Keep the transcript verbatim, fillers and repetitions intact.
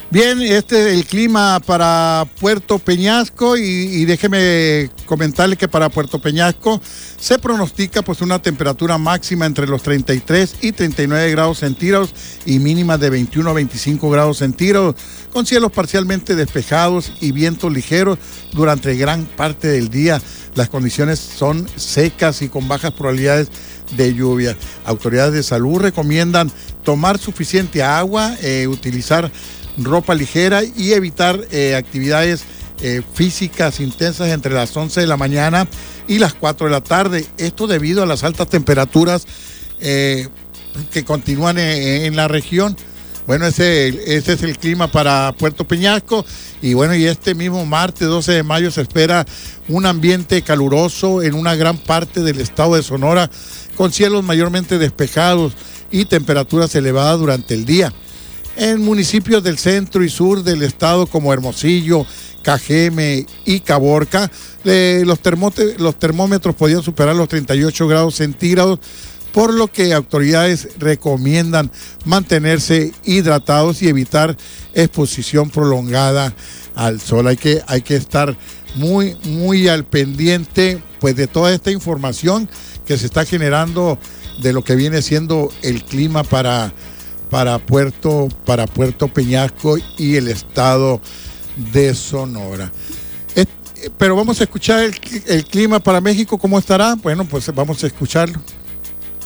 Bien, este es el clima para Puerto Peñasco y, y déjeme comentarle que para Puerto Peñasco se pronostica pues una temperatura máxima entre los treinta y tres y treinta y nueve grados centígrados y mínima de veintiuno a veinticinco grados centígrados, con cielos parcialmente despejados y vientos ligeros durante gran parte del día. Las condiciones son secas y con bajas probabilidades de lluvia. Autoridades de salud recomiendan tomar suficiente agua, eh, utilizar ropa ligera y evitar eh, actividades eh, físicas intensas entre las once de la mañana y las cuatro de la tarde. Esto debido a las altas temperaturas eh, que continúan en, en la región. Bueno, ese, ese es el clima para Puerto Peñasco. Y bueno, y este mismo martes doce de mayo se espera un ambiente caluroso en una gran parte del estado de Sonora, con cielos mayormente despejados y temperaturas elevadas durante el día. En municipios del centro y sur del estado como Hermosillo, Cajeme y Caborca, eh, los, los termómetros podían superar los treinta y ocho grados centígrados, por lo que autoridades recomiendan mantenerse hidratados y evitar exposición prolongada al sol. Hay que, hay que estar muy, muy al pendiente pues, de toda esta información que se está generando de lo que viene siendo el clima para... para Puerto, para Puerto Peñasco y el estado de Sonora. Es, pero vamos a escuchar el, el clima para México, ¿cómo estará? Bueno, pues vamos a escucharlo.